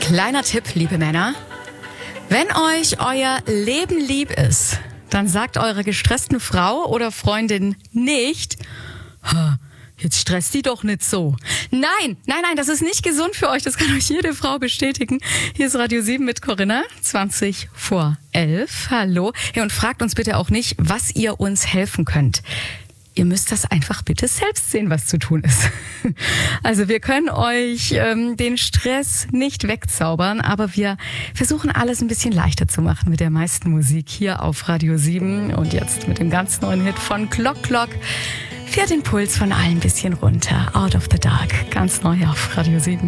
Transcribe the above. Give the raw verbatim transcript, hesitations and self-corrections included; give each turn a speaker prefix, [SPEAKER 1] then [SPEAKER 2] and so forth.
[SPEAKER 1] Kleiner Tipp, liebe Männer. Wenn euch euer Leben lieb ist, dann sagt eurer gestressten Frau oder Freundin nicht, jetzt stresst die doch nicht so. Nein, nein, nein, das ist nicht gesund für euch. Das kann euch jede Frau bestätigen. Hier ist Radio sieben mit Corinna, zwanzig vor elf. Hallo. Ja, und fragt uns bitte auch nicht, was ihr uns helfen könnt. Ihr müsst das einfach bitte selbst sehen, was zu tun ist. Also wir können euch ähm, den Stress nicht wegzaubern, aber wir versuchen alles ein bisschen leichter zu machen mit der meisten Musik hier auf Radio sieben. Und jetzt mit dem ganz neuen Hit von Clock Clock fährt den Puls von allen ein bisschen runter. Out of the Dark, ganz neu auf Radio sieben.